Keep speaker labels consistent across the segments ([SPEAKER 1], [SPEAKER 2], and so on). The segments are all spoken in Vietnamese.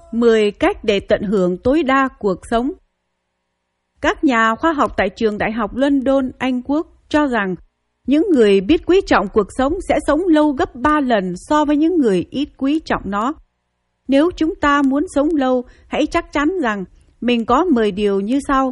[SPEAKER 1] 10 cách để tận hưởng tối đa cuộc sống. Các nhà khoa học tại trường Đại học London, Anh Quốc cho rằng những người biết quý trọng cuộc sống sẽ sống lâu gấp 3 lần so với những người ít quý trọng nó. Nếu chúng ta muốn sống lâu, hãy chắc chắn rằng mình có 10 điều như sau.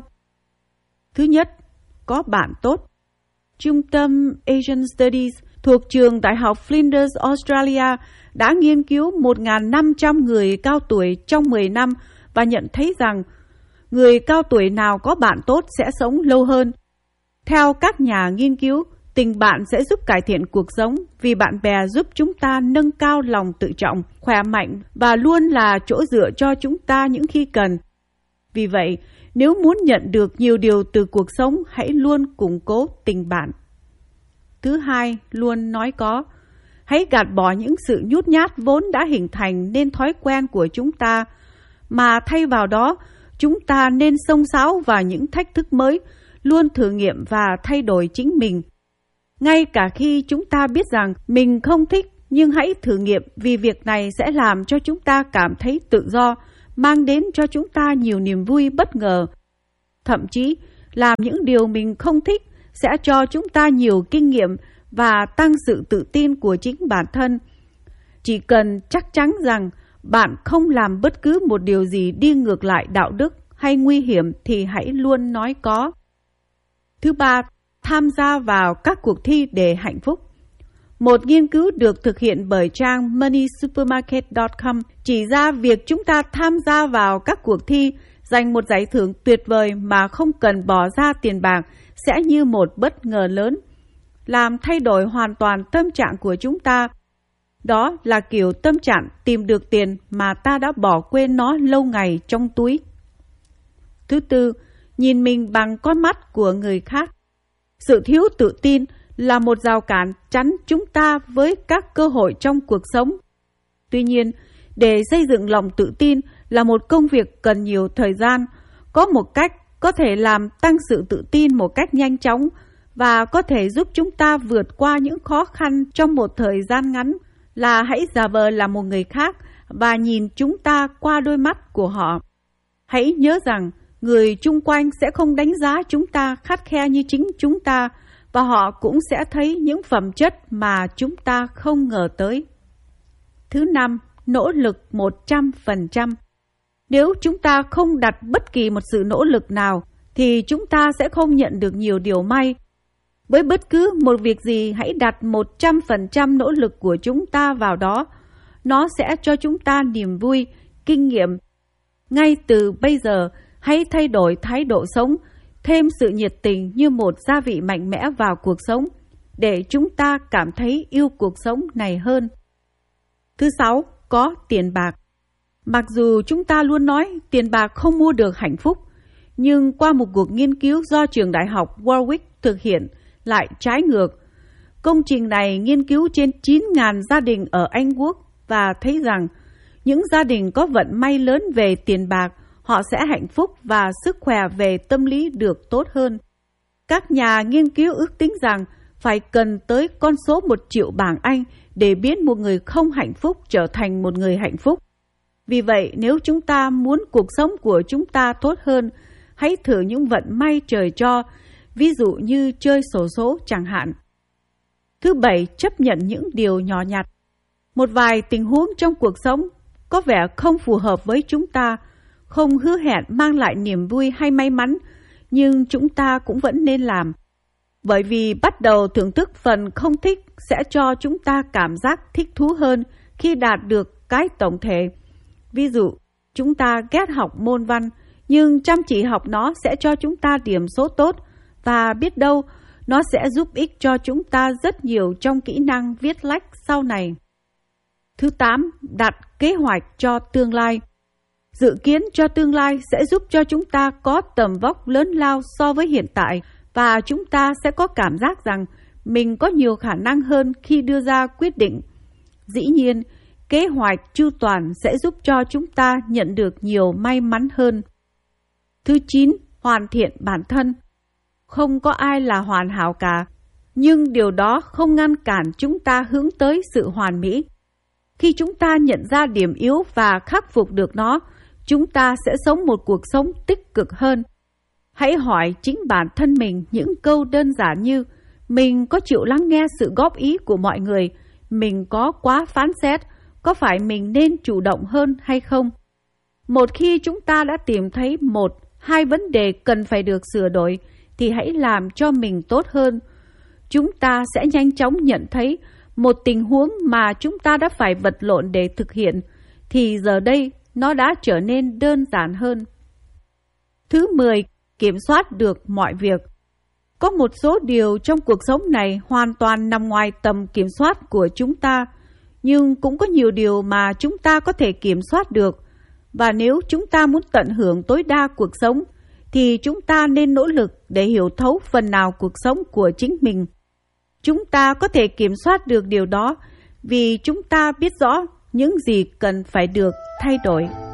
[SPEAKER 1] Thứ nhất, có bạn tốt. Trung tâm Asian Studies thuộc trường Đại học Flinders, Australia đã nghiên cứu 1.500 người cao tuổi trong 10 năm và nhận thấy rằng người cao tuổi nào có bạn tốt sẽ sống lâu hơn. Theo các nhà nghiên cứu, tình bạn sẽ giúp cải thiện cuộc sống vì bạn bè giúp chúng ta nâng cao lòng tự trọng, khỏe mạnh và luôn là chỗ dựa cho chúng ta những khi cần. Vì vậy, nếu muốn nhận được nhiều điều từ cuộc sống, hãy luôn củng cố tình bạn. Thứ hai, luôn nói có. Hãy gạt bỏ những sự nhút nhát vốn đã hình thành nên thói quen của chúng ta, mà thay vào đó, chúng ta nên xông xáo vào những thách thức mới, luôn thử nghiệm và thay đổi chính mình. Ngay cả khi chúng ta biết rằng mình không thích, nhưng hãy thử nghiệm vì việc này sẽ làm cho chúng ta cảm thấy tự do, mang đến cho chúng ta nhiều niềm vui bất ngờ. Thậm chí, làm những điều mình không thích sẽ cho chúng ta nhiều kinh nghiệm và tăng sự tự tin của chính bản thân. Chỉ cần chắc chắn rằng bạn không làm bất cứ một điều gì đi ngược lại đạo đức hay nguy hiểm thì hãy luôn nói có. Thứ ba, tham gia vào các cuộc thi để hạnh phúc. Một nghiên cứu được thực hiện bởi trang moneysupermarket.com chỉ ra việc chúng ta tham gia vào các cuộc thi giành một giải thưởng tuyệt vời mà không cần bỏ ra tiền bạc sẽ như một bất ngờ lớn, làm thay đổi hoàn toàn tâm trạng của chúng ta. Đó là kiểu tâm trạng tìm được tiền mà ta đã bỏ quên nó lâu ngày trong túi. Thứ tư, nhìn mình bằng con mắt của người khác. Sự thiếu tự tin là một rào cản chắn chúng ta với các cơ hội trong cuộc sống. Tuy nhiên, để xây dựng lòng tự tin là một công việc cần nhiều thời gian. Có một cách có thể làm tăng sự tự tin một cách nhanh chóng và có thể giúp chúng ta vượt qua những khó khăn trong một thời gian ngắn là hãy giả vờ là một người khác và nhìn chúng ta qua đôi mắt của họ. Hãy nhớ rằng người chung quanh sẽ không đánh giá chúng ta khắt khe như chính chúng ta và họ cũng sẽ thấy những phẩm chất mà chúng ta không ngờ tới. Thứ năm, nỗ lực 100%. Nếu chúng ta không đặt bất kỳ một sự nỗ lực nào thì chúng ta sẽ không nhận được nhiều điều may. Với bất cứ một việc gì, hãy đặt 100% nỗ lực của chúng ta vào đó. Nó sẽ cho chúng ta niềm vui, kinh nghiệm. Ngay từ bây giờ, hãy thay đổi thái độ sống, thêm sự nhiệt tình như một gia vị mạnh mẽ vào cuộc sống, để chúng ta cảm thấy yêu cuộc sống này hơn. Thứ sáu, có tiền bạc. Mặc dù chúng ta luôn nói tiền bạc không mua được hạnh phúc, nhưng qua một cuộc nghiên cứu do trường đại học Warwick thực hiện lại trái ngược. Công trình này nghiên cứu trên 9.000 gia đình ở Anh Quốc và thấy rằng những gia đình có vận may lớn về tiền bạc, họ sẽ hạnh phúc và sức khỏe về tâm lý được tốt hơn. Các nhà nghiên cứu ước tính rằng phải cần tới con số 1 triệu bảng Anh để biến một người không hạnh phúc trở thành một người hạnh phúc. Vì vậy, nếu chúng ta muốn cuộc sống của chúng ta tốt hơn, hãy thử những vận may trời cho, ví dụ như chơi xổ số chẳng hạn. Thứ bảy, chấp nhận những điều nhỏ nhặt. Một vài tình huống trong cuộc sống có vẻ không phù hợp với chúng ta, không hứa hẹn mang lại niềm vui hay may mắn, nhưng chúng ta cũng vẫn nên làm. Bởi vì bắt đầu thưởng thức phần không thích sẽ cho chúng ta cảm giác thích thú hơn khi đạt được cái tổng thể. Ví dụ, chúng ta ghét học môn văn, nhưng chăm chỉ học nó sẽ cho chúng ta điểm số tốt, và biết đâu, nó sẽ giúp ích cho chúng ta rất nhiều trong kỹ năng viết lách sau này. Thứ 8, đặt kế hoạch cho tương lai. Dự kiến cho tương lai sẽ giúp cho chúng ta có tầm vóc lớn lao so với hiện tại và chúng ta sẽ có cảm giác rằng mình có nhiều khả năng hơn khi đưa ra quyết định. Dĩ nhiên, kế hoạch chu toàn sẽ giúp cho chúng ta nhận được nhiều may mắn hơn. Thứ 9, hoàn thiện bản thân. Không có ai là hoàn hảo cả, nhưng điều đó không ngăn cản chúng ta hướng tới sự hoàn mỹ. Khi chúng ta nhận ra điểm yếu và khắc phục được nó, chúng ta sẽ sống một cuộc sống tích cực hơn. Hãy hỏi chính bản thân mình những câu đơn giản như: mình có chịu lắng nghe sự góp ý của mọi người? Mình có quá phán xét? Có phải mình nên chủ động hơn hay không? Một khi chúng ta đã tìm thấy 1-2 vấn đề cần phải được sửa đổi, thì hãy làm cho mình tốt hơn. Chúng ta sẽ nhanh chóng nhận thấy một tình huống mà chúng ta đã phải vật lộn để thực hiện, thì giờ đây nó đã trở nên đơn giản hơn. Thứ 10, kiểm soát được mọi việc. Có một số điều trong cuộc sống này hoàn toàn nằm ngoài tầm kiểm soát của chúng ta, nhưng cũng có nhiều điều mà chúng ta có thể kiểm soát được. Và nếu chúng ta muốn tận hưởng tối đa cuộc sống, thì chúng ta nên nỗ lực để hiểu thấu phần nào cuộc sống của chính mình. Chúng ta có thể kiểm soát được điều đó vì chúng ta biết rõ những gì cần phải được thay đổi.